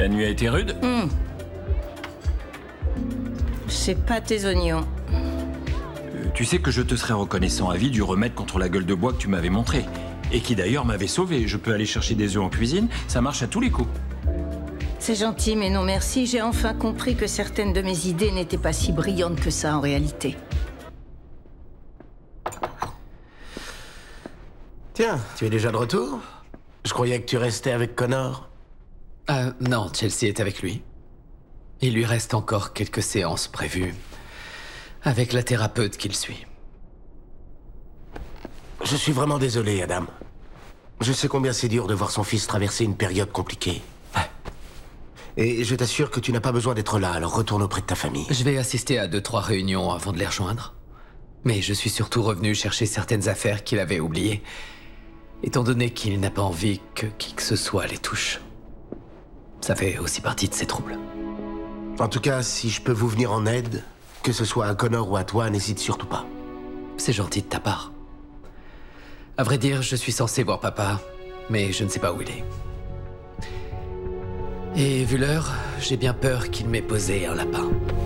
La nuit a été rude? C'est pas tes oignons. Tu sais que je te serais reconnaissant à vie du remède contre la gueule de bois que tu m'avais montré. Et qui d'ailleurs m'avait sauvé. Je peux aller chercher des œufs en cuisine, ça marche à tous les coups. C'est gentil, mais non merci. J'ai enfin compris que certaines de mes idées n'étaient pas si brillantes que ça en réalité. Tiens, tu es déjà de retour? Je croyais que tu restais avec Connor. Non, Chelsea est avec lui. Il lui reste encore quelques séances prévues. Avec la thérapeute qu'il suit. Je suis vraiment désolé, Adam. Je sais combien c'est dur de voir son fils traverser une période compliquée. Et je t'assure que tu n'as pas besoin d'être là, alors retourne auprès de ta famille. Je vais assister à 2-3 réunions avant de les rejoindre. Mais je suis surtout revenu chercher certaines affaires qu'il avait oubliées, étant donné qu'il n'a pas envie que qui que ce soit les touche. Ça fait aussi partie de ses troubles. En tout cas, si je peux vous venir en aide, que ce soit à Connor ou à toi, n'hésite surtout pas. C'est gentil de ta part. À vrai dire, je suis censé voir papa, mais je ne sais pas où il est. Et vu l'heure, j'ai bien peur qu'il m'ait posé un lapin.